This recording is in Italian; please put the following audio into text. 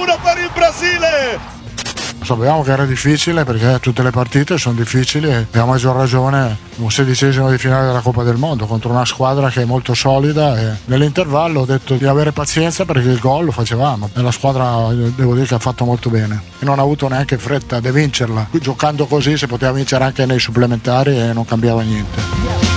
2-1 per il Brasile. Sapevamo che era difficile perché tutte le partite sono difficili e a maggior ragione un 16esimo di finale della Coppa del Mondo contro una squadra che è molto solida, e nell'intervallo ho detto di avere pazienza perché il gol lo facevamo e la squadra devo dire che ha fatto molto bene e non ha avuto neanche fretta di vincerla. Giocando così si poteva vincere anche nei supplementari e non cambiava niente.